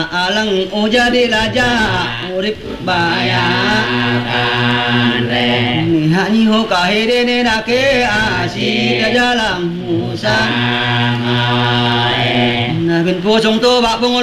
alang o jadi raja urip bayakan niha niho kahire ne nake asi jalang musa na bin po song to ba